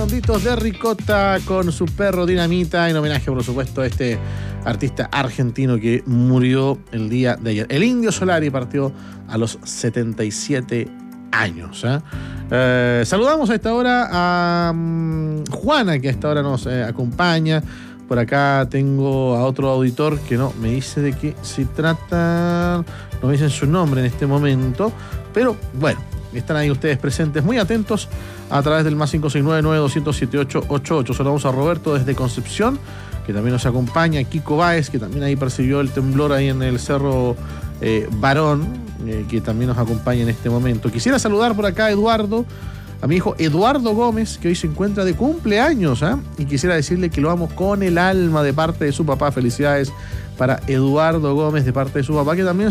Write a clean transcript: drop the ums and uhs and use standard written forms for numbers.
Redonditos de Ricota con su perro Dinamita, en homenaje, por supuesto, a este artista argentino que murió el día de ayer. El Indio Solari partió a los 77 años. Saludamos a esta hora a Juana, que a esta hora nos acompaña. Por acá tengo a otro auditor que no me dice de qué se trata, no me dicen su nombre en este momento, pero bueno, están ahí ustedes presentes, muy atentos a través del más 569-9207-888. Saludamos a Roberto desde Concepción, que también nos acompaña, Kiko Báez, que también ahí percibió el temblor ahí en el Cerro Barón, que también nos acompaña en este momento. Quisiera saludar por acá a Eduardo, a mi hijo Eduardo Gómez, que hoy se encuentra de cumpleaños, y quisiera decirle que lo amo con el alma de parte de su papá. Felicidades para Eduardo Gómez de parte de su papá, que también